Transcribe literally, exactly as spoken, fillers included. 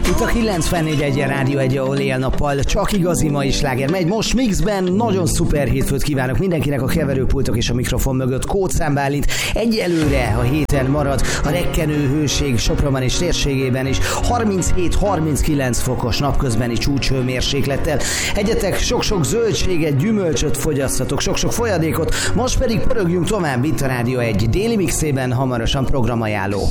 Itt a kilencvennégy egy Rádió egy, ahol éjjel-nappal csak igazi mai sláger megy. Most mixben nagyon szuper hétfőt kívánok mindenkinek a keverőpultok és a mikrofon mögött. Kóczán Bálint egyelőre a héten marad a rekkenő hőség Sopronban és térségében is harminchét-harminckilenc fokos napközbeni csúcshőmérséklettel. Egyetek sok-sok zöldséget, gyümölcsöt fogyasztatok, sok-sok folyadékot, most pedig pörögjünk tovább itt a Rádió egy déli mixében, hamarosan programajánló.